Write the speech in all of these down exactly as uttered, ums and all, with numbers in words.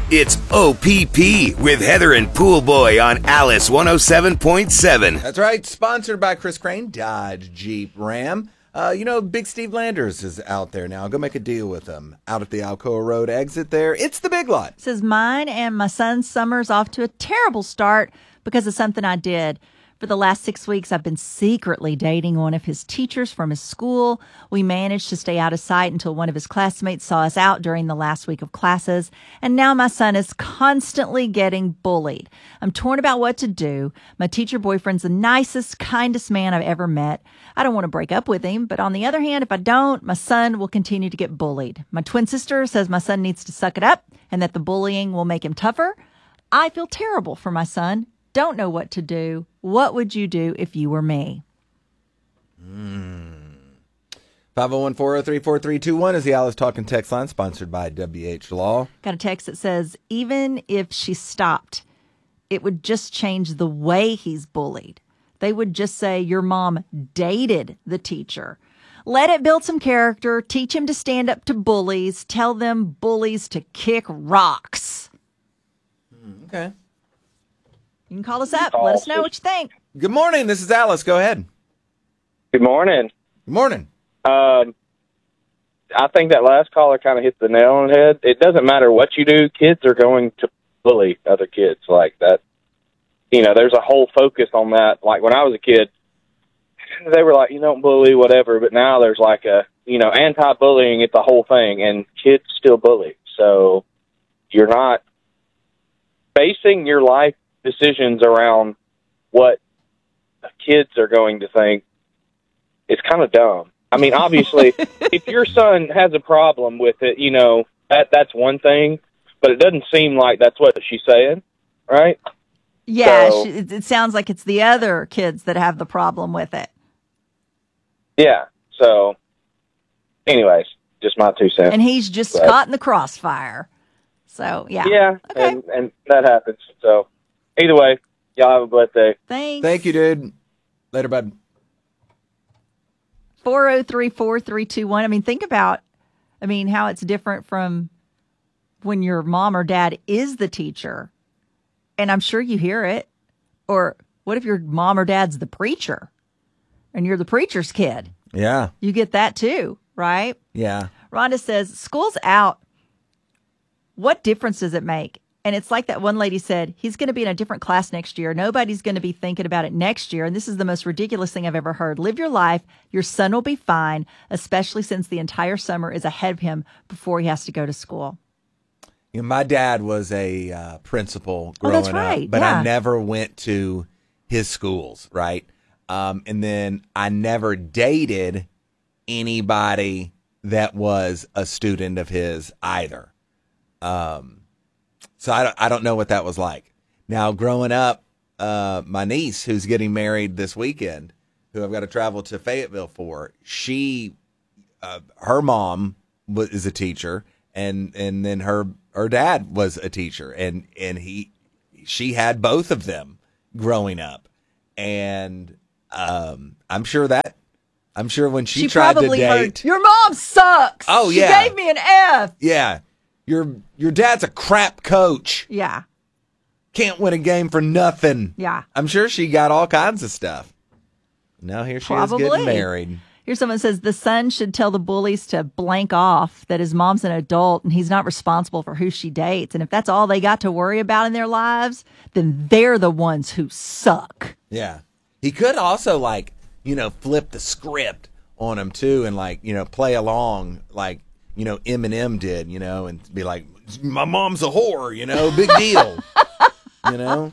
It's O P P with Heather and Pool Boy on Alice one oh seven point seven. That's right. Sponsored by Chris Crane, Dodge Jeep Ram. Uh, you know, Big Steve Landers is out there now. Go make a deal with him. Out at the Alcoa Road exit there. It's the Big Lot. It says mine and my son's summer's off to a terrible start because of something I did. For the last six weeks, I've been secretly dating one of his teachers from his school. We managed to stay out of sight until one of his classmates saw us out during the last week of classes. And now my son is constantly getting bullied. I'm torn about what to do. My teacher boyfriend's the nicest, kindest man I've ever met. I don't want to break up with him, but on the other hand, if I don't, my son will continue to get bullied. My twin sister says my son needs to suck it up and that the bullying will make him tougher. I feel terrible for my son. Don't know what to do. What would you do if you were me? Mm. five oh one, four oh three, four three two one is the Alice Talking text line, sponsored by W H Law. Got a text that says, even if she stopped, it would just change the way he's bullied. They would just say, your mom dated the teacher. Let it build some character. Teach him to stand up to bullies. Tell them bullies to kick rocks. Mm, okay. You can call us up. Let us know what you think. Good morning. This is Alice. Go ahead. Good morning. Good morning. Uh, I think that last caller kind of hit the nail on the head. It doesn't matter what you do. Kids are going to bully other kids like that. You know, there's a whole focus on that. Like when I was a kid, they were like, you don't bully, whatever. But now there's like a, you know, anti-bullying. It's a whole thing. And kids still bully. So you're not basing your life decisions around what kids are going to think. It's kind of dumb. I mean, obviously, if your son has a problem with it, you know, that that's one thing, but it doesn't seem like that's what she's saying, right? Yeah, So, she, it it sounds like it's the other kids that have the problem with it. yeah. So, anyways, just my two cents. And he's just But- caught in the crossfire. So, yeah. Yeah, Okay. and, and that happens. So, either way, y'all have a blessed day. Thanks. Thank you, dude. Later, bud. four oh three, four three two one. I mean, think about, I mean, how it's different from when your mom or dad is the teacher. And I'm sure you hear it. Or what if your mom or dad's the preacher and you're the preacher's kid? Yeah. You get that too, right? Yeah. Rhonda says, school's out. What difference does it make? And it's like that one lady said, he's going to be in a different class next year. Nobody's going to be thinking about it next year. And this is the most ridiculous thing I've ever heard. Live your life. Your son will be fine, especially since the entire summer is ahead of him before he has to go to school. You know, my dad was a uh, principal Oh, growing that's right. up, but Yeah. I never went to his schools, right? Um, and then I never dated anybody that was a student of his either. Um, so I don't, I don't know what that was like. Now, growing up, uh, my niece, who's getting married this weekend, who I've got to travel to Fayetteville for, she, uh, her mom was, is a teacher, and, and then her, her dad was a teacher, and, and he, she had both of them growing up. And, um, I'm sure that, I'm sure when she, She tried to probably date, heard, your mom sucks. Oh, She yeah. gave me an F. yeah, your, your dad's a crap coach. Yeah. Can't win a game for nothing. Yeah. I'm sure she got all kinds of stuff. Now here she Probably. is getting married. Here's someone says the son should tell the bullies to blank off, that his mom's an adult and he's not responsible for who she dates. And if that's all they got to worry about in their lives, then they're the ones who suck. Yeah. He could also, like, you know, flip the script on him too and, like, you know, play along like, you know, Eminem did, you know, and be like, my mom's a whore, you know, big deal. You know?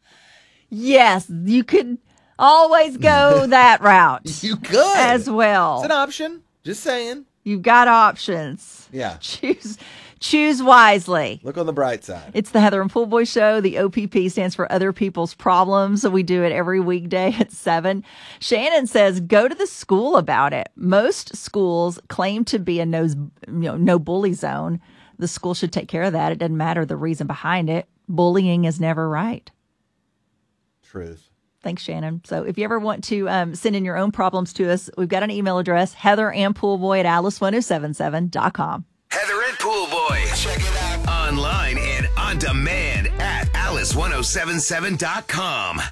Yes, you could always go that route. You could. As well. It's an option. Just saying. You've got options. Yeah. Choose choose wisely. Look on the bright side. It's the Heather and Pool Boy Show. The O P P stands for Other People's Problems. So we do it every weekday at seven. Shannon says, go to the school about it. Most schools claim to be a no, you know, no bully zone. The school should take care of that. It doesn't matter the reason behind it. Bullying is never right. Truth. Thanks, Shannon. So if you ever want to um, send in your own problems to us, we've got an email address, heather and poolboy at alice ten seventy-seven dot com. Heather and Pool Boy. Check it out online and alice ten seventy-seven dot com.